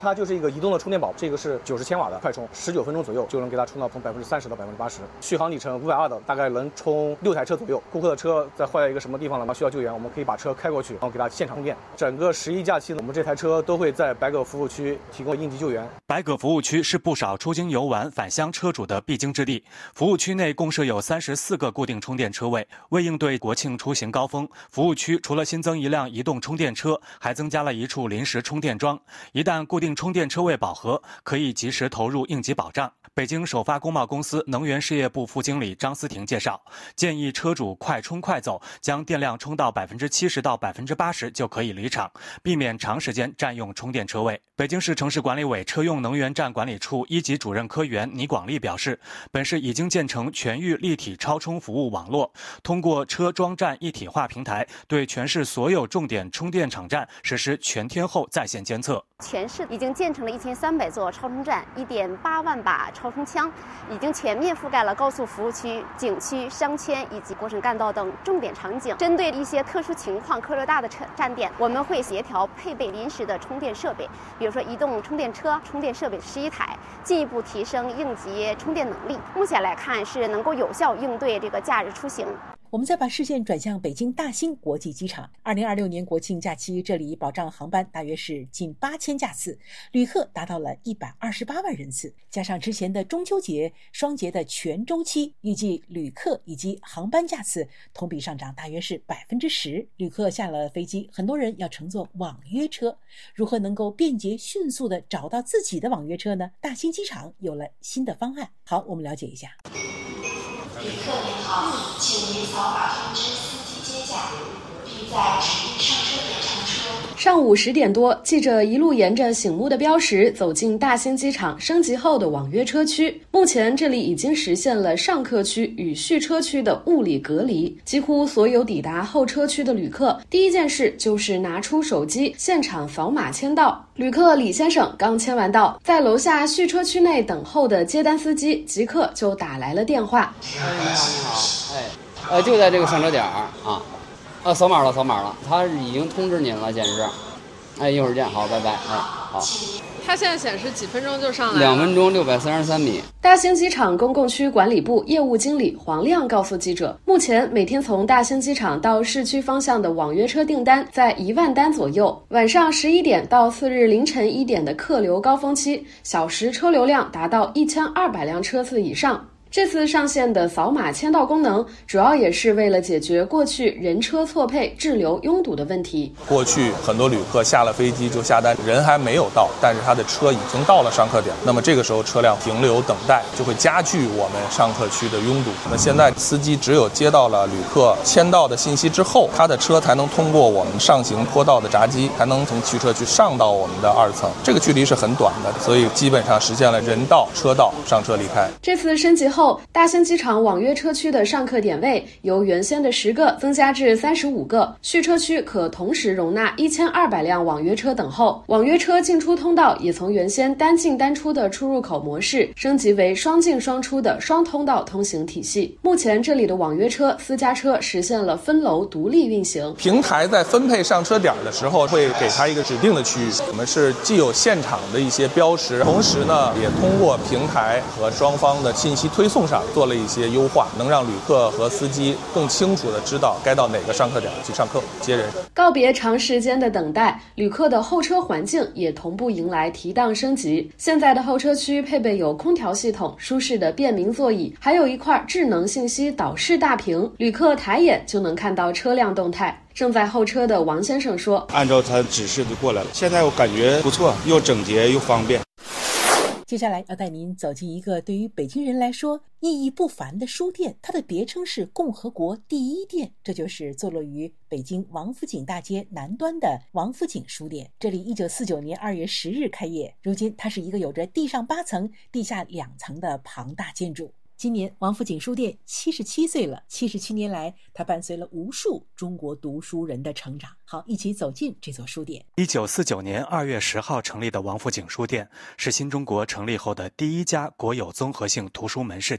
它就是一个移动的充电宝，这个是90千瓦的快充，19分钟左右就能给它充到从30%到80%，续航里程520的，大概能充6台车左右。顾客的车在坏在一个什么地方了，需要救援，我们可以把车开过去，然后给它现场充电。整个11假期呢，我们这台车都会在白葛服务区提供应急救援。 白葛服务区是不少出京游玩返乡车主的必经之地，服务区内共设有34个固定充电车位。为应对国庆出行高峰，服务区除了新增1辆移动充电车，还增加了1处临时充电桩。一旦固定充电车位饱和，可以及时投入应急保障。北京首发工贸公司能源事业部副经理张思婷介绍，建议车主快充快走，将电量充到70%到80%就可以离场，避免长时间占用充电车位。北京市城市管理委车用能源站管理处一级主任科员倪广利表示，本市已经建成全域立体超充服务网络，通过车桩站一体化平台，对全市所有重点充电场站实施全天候在线监测。 全市已经建成了1300座超充站，1.8万把超充枪，已经全面覆盖了高速服务区、景区、商圈以及国省干道等重点场景。针对一些特殊情况、客流大的站点，我们会协调配备临时的充电设备，比如说移动充电车、充电设备11台，进一步提升应急充电能力。目前来看是能够有效应对这个假日出行。 我们再把视线转向北京大兴国际机场。2026年国庆假期，这里保障航班大约是近8000架次，旅客达到了128万人次。加上之前的中秋节、双节的全周期，预计旅客以及航班架次同比上涨大约是10%。旅客下了飞机，很多人要乘坐网约车，如何能够便捷迅速地找到自己的网约车呢？大兴机场有了新的方案。好，我们了解一下。 旅客您好，请您扫码通知司机接驾，并在指定上车点上车。 上午10点多，记者一路沿着醒目的标识走进大兴机场升级后的网约车区。目前这里已经实现了上客区与续车区的物理隔离，几乎所有抵达候车区的旅客，第一件事就是拿出手机现场扫码签到。旅客李先生刚签完到，在楼下续车区内等候的接单司机即刻就打来了电话。 你好，就在这个上车点扫码了，他已经通知您了，显示。一会儿见，好，拜拜。好。 它现在显示几分钟就上来了？2 分钟633米。 大兴机场公共区管理部业务经理黄亮告诉记者，目前每天从大兴机场到市区方向的网约车订单在1万单左右，晚上11点到次日凌晨1点的客流高峰期，小时车流量达到1200辆车次以上。这次上线的扫码签到功能，主要也是为了解决过去人车错配、滞留拥堵的问题。 过去很多旅客下了飞机就下单，人还没有到，但是他的车已经到了上客点，那么这个时候车辆停留等待，就会加剧我们上客区的拥堵。那现在司机只有接到了旅客签到的信息之后，他的车才能通过我们上行坡道的闸机，才能从取车区上到我们的2层。这个距离是很短的，所以基本上实现了人到车到，上车离开。 这次升级后，大兴机场网约车区的上客点位由原先的10个增加至35个，续车区可同时容纳1200辆网约车等候。网约车进出通道也从原先单进单出的出入口模式升级为双进双出的双通道通行体系。目前这里的网约车、私家车实现了分楼独立运行。 平台在分配上车点的时候会给它一个指定的区域，我们是既有现场的一些标识，同时呢也通过平台和双方的信息推送上做了一些优化，能让旅客和司机更清楚地知道该到哪个上客点去上客接人。 告别长时间的等待，旅客的候车环境也同步迎来提档升级。现在的候车区配备有空调系统、舒适的便民座椅，还有一块智能信息导视大屏，旅客抬眼就能看到车辆动态。正在候车的王先生说， 按照他指示就过来了，现在我感觉不错，又整洁又方便。 接下来要带您走进一个对于北京人来说意义不凡的书店，它的别称是共和国第一店，这就是坐落于北京王府井大街南端的王府井书店。这里1949年2月10日开业，如今它是一个有着地上8层、地下2层的庞大建筑。今年王府井书店77岁了，77年来，它伴随了无数中国读书人的成长。好，一起走进这座书店。 1949年2月10号成立的王府井书店，是新中国成立后的第一家国有综合性图书门市店。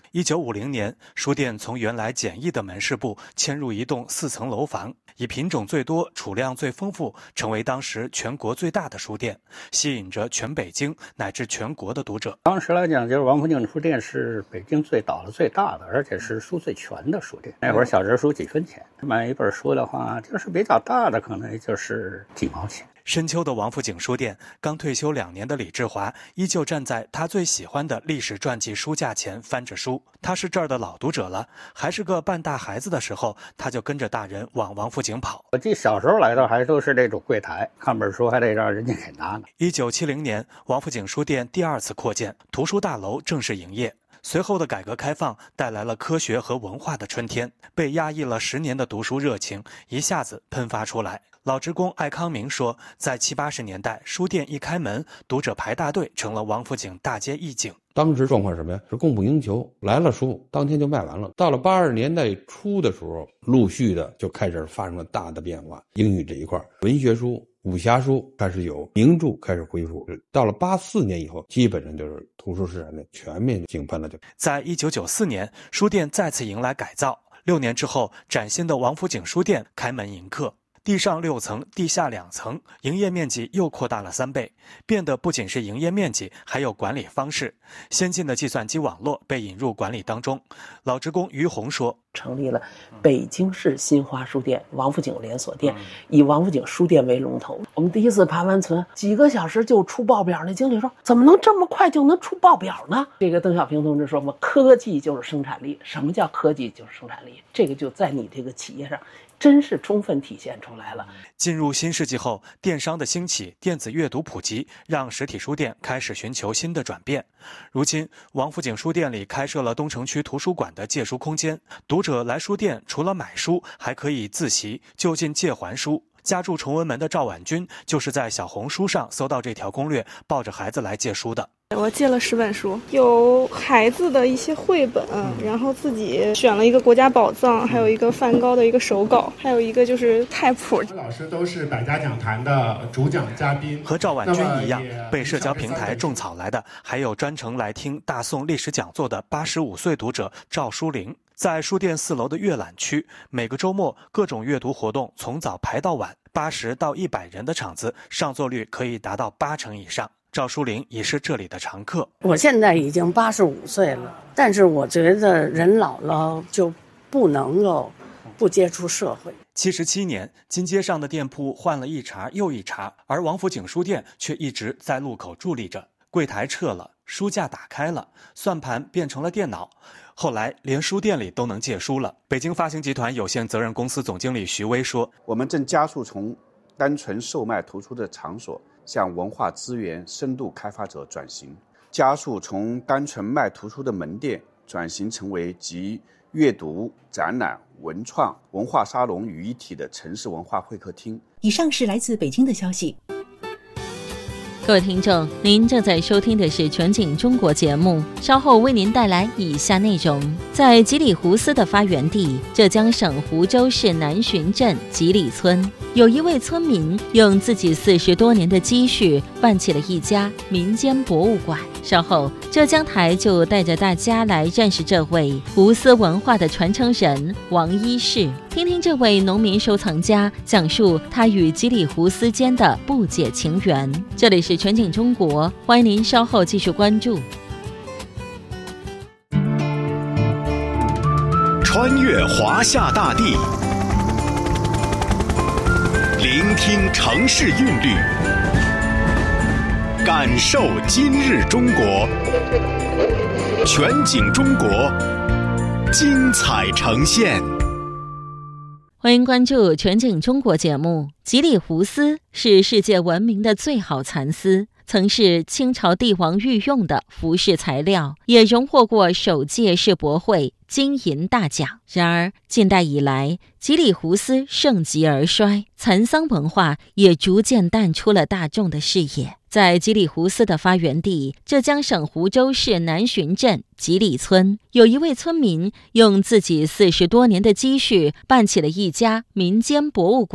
1950年，书店从原来简易的门市部迁入一栋4层楼房，以品种最多、储量最丰富，成为当时全国最大的书店，吸引着全北京乃至全国的读者。 当时来讲，就是王府井书店是北京最早的、最大的，而且是书最全的书店。那会儿小人书几分钱，买一本书的话，就是比较大的，可能也就是几毛钱。 深秋的王府井书店，刚退休2年的李志华依旧站在他最喜欢的历史传记书架前翻着书。他是这儿的老读者了，还是个半大孩子的时候，他就跟着大人往王府井跑。 我记得小时候来的还都是那种柜台，看本书还得让人家给拿呢。 1970年，王府井书店第2次扩建，图书大楼正式营业。随后的改革开放带来了科学和文化的春天，被压抑了10年的读书热情一下子喷发出来。老职工艾康明说，在70、80年代，书店一开门，读者排大队成了王府井大街一景。 当时状况什么呀？是供不应求，来了书当天就卖完了。到了80年代初的时候，陆续的就开始发生了大的变化。英语这一块，文学书、武侠书开始有，名著开始恢复。到了84年以后，基本上就是图书市场的全面井喷了。 在1994年，书店再次迎来改造。6年之后，崭新的王府井书店开门迎客。地上6层，地下2层，营业面积又扩大了3倍，变得不仅是营业面积，还有管理方式。先进的计算机网络被引入管理当中。老职工于红说， 成立了北京市新华书店王府井连锁店，以王府井书店为龙头。我们第一次盘完存，几个小时就出报表，那经理说怎么能这么快就能出报表呢？这个邓小平同志说嘛，科技就是生产力。什么叫科技就是生产力？这个就在你这个企业上真是充分体现出来了。 进入新世纪后，电商的兴起，电子阅读普及，让实体书店开始寻求新的转变。如今，王府井书店里开设了东城区图书馆的借书空间，读者来书店除了买书，还可以自习，就近借还书。家住崇文门的赵婉君就是在小红书上搜到这条攻略，抱着孩子来借书的。 我借了10本书，有孩子的一些绘本，然后自己选了一个国家宝藏，还有一个梵高的一个手稿，还有一个就是菜谱。 老师都是百家讲坛的主讲嘉宾。 和赵婉君一样，被社交平台种草来的，还有专程来听大宋历史讲座的85岁读者赵淑玲。在书店4楼的阅览区，每个周末各种阅读活动从早排到晚，80到100人的场子，上座率可以达到80%以上。赵淑玲也是这里的常客。 我现在已经85岁了，但是我觉得人老了就不能够不接触社会。 77年，金街上的店铺换了一茬又一茬，而王府井书店却一直在路口伫立着。柜台撤了，书架打开了，算盘变成了电脑。后来连书店里都能借书了。北京发行集团有限责任公司总经理徐威说， 我们正加速从单纯售卖图书的场所向文化资源深度开发者转型，加速从单纯卖图书的门店转型成为集阅读、展览、文创、文化沙龙于一体的城市文化会客厅。 以上是来自北京的消息。 各位听众，您正在收听的是全景中国节目，稍后为您带来以下内容。在吉里胡斯的发源地浙江省湖州市南浔镇吉里村，有一位村民用自己40多年的积蓄办起了一家民间博物馆。稍后浙江台就带着大家来认识这位胡斯文化的传承人王一士，听听这位农民收藏家讲述他与吉里胡斯间的不解情缘。这里是全景中国，欢迎您稍后继续关注。 穿越华夏大地，聆听城市韵律，感受今日中国。全景中国，精彩呈现。 欢迎关注全景中国节目。吉里胡斯是世界闻名的最好蚕丝，曾是清朝帝王御用的服饰材料，也荣获过首届世博会金银大奖。然而近代以来，吉里胡斯盛极而衰，蚕桑文化也逐渐淡出了大众的视野。在吉里胡斯的发源地浙江省湖州市南浔镇吉里村，有一位村民用自己40多年的积蓄办起了一家民间博物馆。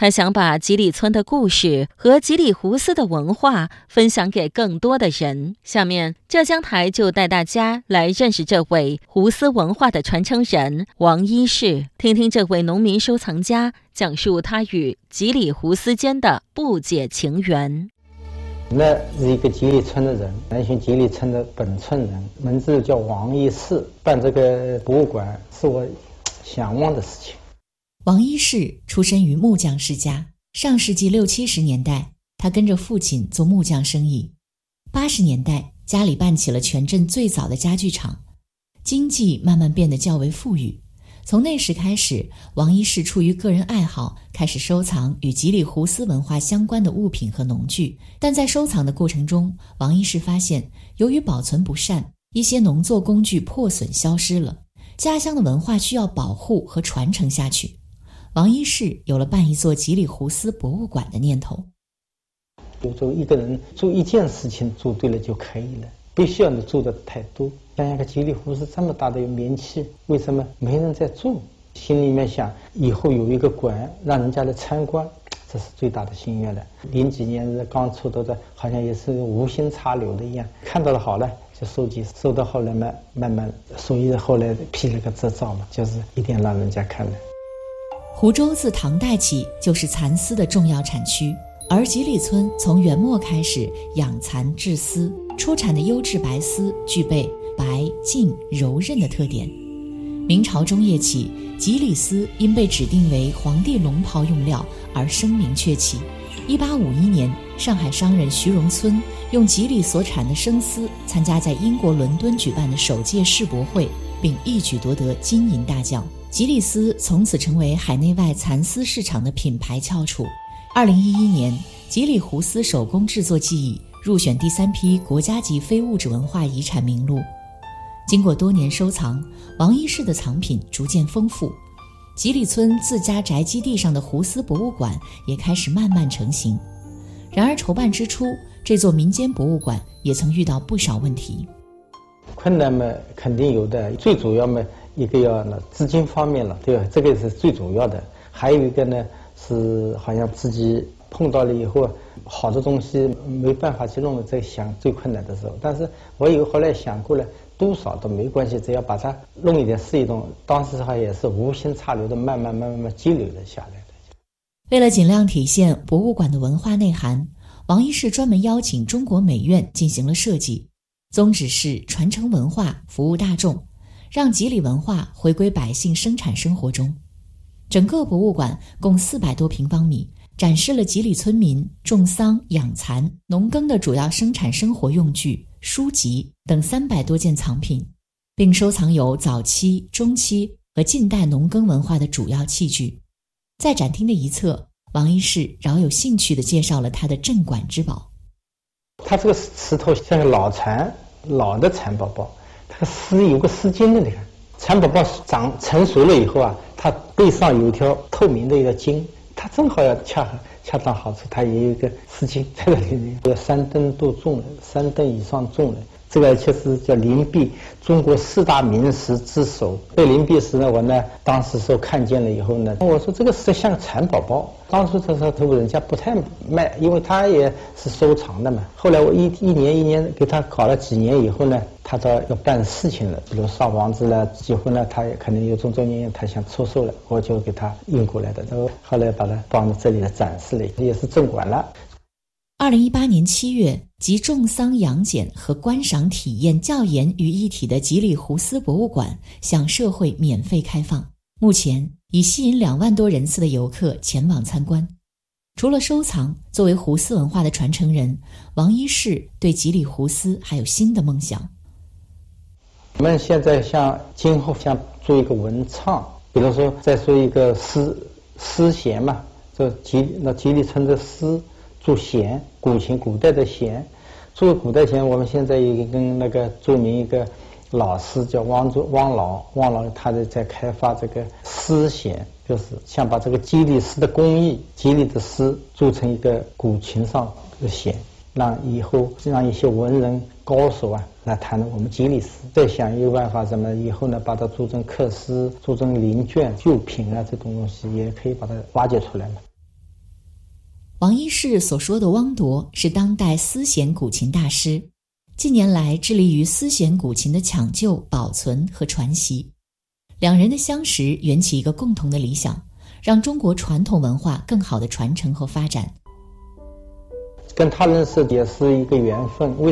他想把吉里村的故事和吉里胡斯的文化分享给更多的人。下面，浙江台就带大家来认识这位胡斯文化的传承人王一士，听听这位农民收藏家讲述他与吉里胡斯间的不解情缘。 那是一个吉里村的人，南浔吉里村的本村人，名字叫王一士。办这个博物馆是我想望的事情。 王一士出身于木匠世家，上世纪60、70年代，他跟着父亲做木匠生意。80年代，家里办起了全镇最早的家具厂，经济慢慢变得较为富裕。从那时开始，王一士出于个人爱好，开始收藏与吉里胡斯文化相关的物品和农具。但在收藏的过程中，王一士发现，由于保存不善，一些农作工具破损消失了，家乡的文化需要保护和传承下去。王一士有了办一座吉里胡斯博物馆的念头。 就一个人做一件事情做对了就可以了，不需要你做的太多。像一个吉里胡斯这么大的名气，为什么没人在做？心里面想，以后有一个馆让人家来参观，这是最大的心愿了。零几年刚出头的，好像也是无心插柳的一样，看到了好了就收集，收到后来慢慢，所以后来批了个执照嘛，就是一定要让人家看的。 湖州自唐代起就是蚕丝的重要产区，而吉里村从元末开始养蚕制丝，出产的优质白丝具备白、净、柔韧的特点。明朝中叶起，吉里丝因被指定为皇帝龙袍用料而声名鹊起。1851年，上海商人徐荣村用吉里所产的生丝参加在英国伦敦举办的首届世博会，并一举夺得金银大奖。吉里丝从此成为海内外蚕丝市场的品牌翘楚。2011年，吉里胡斯手工制作技艺入选第3批国家级非物质文化遗产名录。经过多年收藏，王一士的藏品逐渐丰富，吉里村自家宅基地上的胡斯博物馆也开始慢慢成型。然而筹办之初，这座民间博物馆也曾遇到不少问题。 困难嘛，肯定有的，最主要嘛，一个要资金方面了，对吧？这个是最主要的。还有一个呢，是好像自己碰到了以后，好的东西没办法去弄了，在想最困难的时候。但是我后来想过了，多少都没关系，只要把它弄一点是一种。当时还也是无心插柳的，慢慢积累了下来的。 为了尽量体现博物馆的文化内涵，王一士专门邀请中国美院进行了设计，宗旨是传承文化，服务大众，让吉里文化回归百姓生产生活中。整个博物馆共400多平方米，展示了吉里村民种桑、养蚕、农耕的主要生产生活用具、书籍等300多件藏品，并收藏有早期、中期和近代农耕文化的主要器具。在展厅的一侧，王一士饶有兴趣地介绍了他的镇馆之宝。 它这个石头像个老的蚕宝宝，它个丝有个丝巾的，你看，蚕宝宝长成熟了以后啊，它背上有一条透明的一个筋，它正好要恰当好处，它也有一个丝巾在这里面。有3吨多重的，3吨以上重的。这个就是叫灵璧，中国4大名石之首。这灵璧石呢，我呢当时时候看见了以后呢，我说这个是像蚕宝宝。当初这时候人家不太卖，因为他也是收藏的嘛。后来我一年给他搞了几年以后呢，他要办事情了，比如烧房子了、结婚了，他也可能有种种原因，他想出售了，我就给他运过来的。然后后来把它放到这里来展示了，也是镇馆了。 2018年7月，集种桑养茧和观赏体验教研于一体的吉里胡斯博物馆向社会免费开放，目前已吸引2万多人次的游客前往参观。除了收藏，作为胡斯文化的传承人，王一士对吉里胡斯还有新的梦想。 我们现在今后想做一个文创，比如说再说一个丝弦嘛，这吉里村的丝。做弦，古代的弦，做古代弦，我们现在也跟那个著名一个老师叫汪老，他在开发这个丝弦，就是想把这个吉里丝的工艺，吉里的丝做成一个古琴上的弦，让以后让一些文人高手啊来弹我们吉里丝。再想一个办法，怎么以后呢把它做成刻丝，做成零卷旧品啊，这种东西也可以把它挖掘出来嘛。 王一士所说的汪铎是当代丝弦古琴大师，近年来致力于丝弦古琴的抢救、保存和传习。两人的相识缘起一个共同的理想，让中国传统文化更好的传承和发展。 跟他认识也是一个缘分。